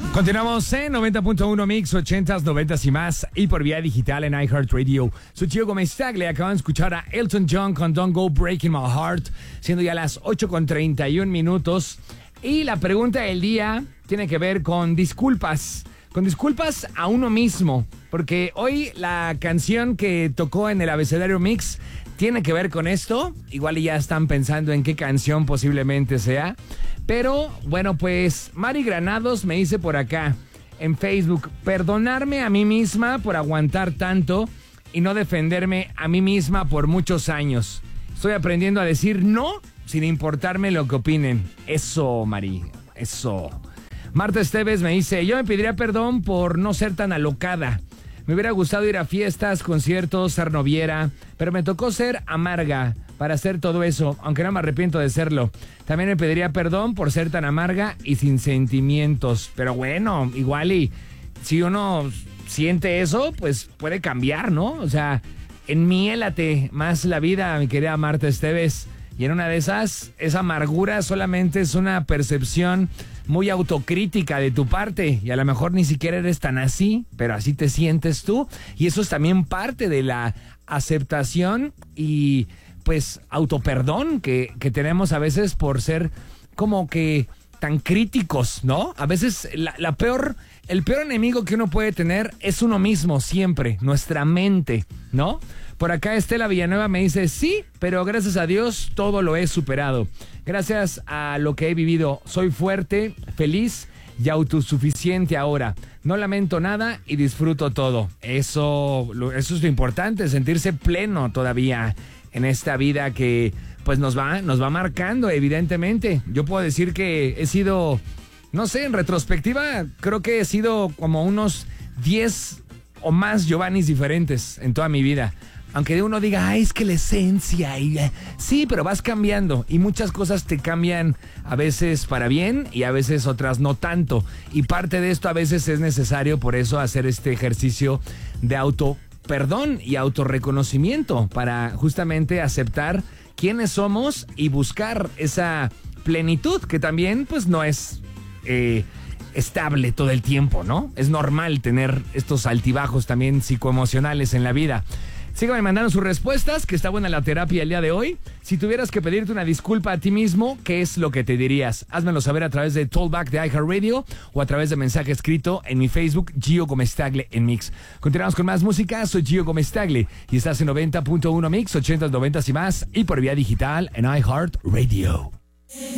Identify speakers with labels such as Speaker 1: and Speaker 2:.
Speaker 1: Continuamos en 90.1 Mix, 80s, 90s y más, y por vía digital en iHeartRadio. Soy Gio Gómez-Tagle, acaban de escuchar a Elton John con Don't Go Breaking My Heart, siendo ya las 8:31. Y la pregunta del día tiene que ver con disculpas a uno mismo, porque hoy la canción que tocó en el Abecedario Mix tiene que ver con esto. Igual ya están pensando en qué canción posiblemente sea. Pero, bueno, pues Mari Granados me dice por acá en Facebook: perdonarme a mí misma por aguantar tanto y no defenderme a mí misma por muchos años. Estoy aprendiendo a decir no sin importarme lo que opinen. Eso, Mari, eso. Marta Esteves me dice: yo me pediría perdón por no ser tan alocada. Me hubiera gustado ir a fiestas, conciertos, ser noviera, pero me tocó ser amarga para hacer todo eso, aunque no me arrepiento de serlo. También me pediría perdón por ser tan amarga y sin sentimientos. Pero bueno, igual y si uno siente eso, pues puede cambiar, ¿no? O sea, enmiélate más la vida, mi querida Marta Esteves. Y en una de esas, esa amargura solamente es una percepción muy autocrítica de tu parte. Y a lo mejor ni siquiera eres tan así, pero así te sientes tú. Y eso es también parte de la aceptación y pues autoperdón que tenemos a veces por ser como que tan críticos, ¿no? A veces el peor enemigo que uno puede tener es uno mismo siempre, nuestra mente, ¿no? Por acá Estela Villanueva me dice: sí, pero gracias a Dios todo lo he superado. Gracias a lo que he vivido, soy fuerte, feliz y autosuficiente ahora. No lamento nada y disfruto todo. Eso es lo importante, sentirse pleno todavía en esta vida que pues nos va marcando, evidentemente. Yo puedo decir que he sido, no sé, en retrospectiva, creo que he sido como unos 10 o más Giovannis diferentes en toda mi vida. Aunque uno diga, ay, es que la esencia, sí, pero vas cambiando y muchas cosas te cambian a veces para bien y a veces otras no tanto. Y parte de esto a veces es necesario, por eso, hacer este ejercicio de autoperdón y autorreconocimiento para justamente aceptar quiénes somos y buscar esa plenitud que también pues no es estable todo el tiempo, ¿no? Es normal tener estos altibajos también psicoemocionales en la vida. Síganme mandando sus respuestas, que está buena la terapia el día de hoy. Si tuvieras que pedirte una disculpa a ti mismo, ¿qué es lo que te dirías? Házmelo saber a través de Talkback de iHeartRadio o a través de mensaje escrito en mi Facebook, Gio Gómez-Tagle en Mix. Continuamos con más música. Soy Gio Gómez-Tagle y estás en 90.1 Mix, 80s, 90s y más, y por vía digital en iHeartRadio.